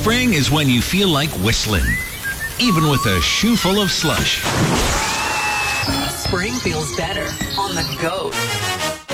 Spring is when you feel like whistling, even with a shoe full of slush. Spring feels better on the go.